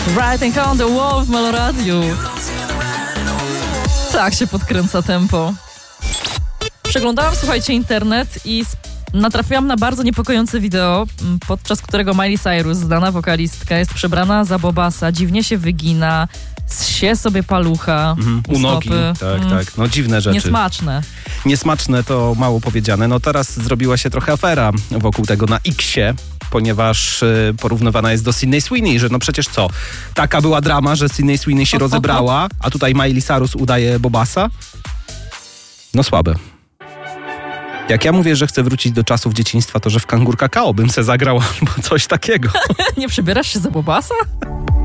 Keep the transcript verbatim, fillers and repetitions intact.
Writing on the wall w Meloradiu. Tak się podkręca tempo. Przeglądałam, słuchajcie, internet i natrafiłam na bardzo niepokojące wideo, podczas którego Miley Cyrus, znana wokalistka, jest przebrana za Bobasa, dziwnie się wygina, zsie sobie palucha mhm, u nogi, tak, mm. tak. No dziwne rzeczy. Niesmaczne. Niesmaczne to mało powiedziane. No teraz zrobiła się trochę afera wokół tego na X-ie, ponieważ y, porównywana jest do Sydney Sweeney, że no przecież co, taka była drama, że Sydney Sweeney się rozebrała, a tutaj Miley Cyrus udaje Bobasa? No słabe. Jak ja mówię, że chcę wrócić do czasów dzieciństwa, to że w Kangur Kakao bym se zagrał albo coś takiego. Nie przebierasz się za Bobasa?